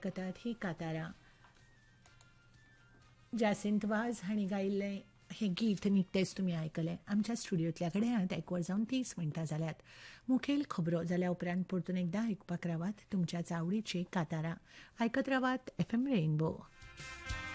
आयकतात ही कातारां. जासिंत वाज हांणी गायिल्लें हें गीत निकतेंच तुमी आयकलें. आमच्या स्टुडियोंतल्या कडेन 1:30 मिनटां जाल्यात. मुखेल खबरो जाल्या उपरांत परतून एकदां आयकपाक रावात तुमच्या आवडीची कातारां. आयकत रावात FM रेनबो.